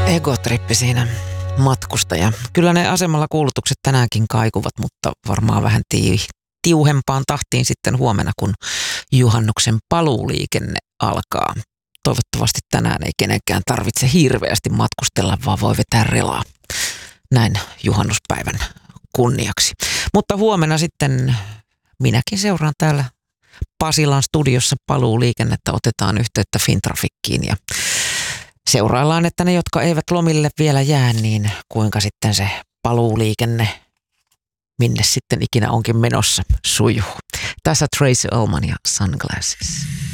Egotrippi siinä matkustaja. Kyllä ne asemalla kuulutukset tänäänkin kaikuvat, mutta varmaan vähän tiuhempaan tahtiin sitten huomenna, kun juhannuksen paluuliikenne alkaa. Toivottavasti tänään ei kenenkään tarvitse hirveästi matkustella, vaan voi vetää relaa näin juhannuspäivän kunniaksi. Mutta huomenna sitten minäkin seuraan täällä Pasilan studiossa paluuliikennettä, otetaan yhteyttä Fintrafickiin ja seuraillaan, että ne, jotka eivät lomille vielä jää, niin kuinka sitten se paluuliikenne, minne sitten ikinä onkin menossa, sujuu. Tässä Tracey Ullman ja Sunglasses.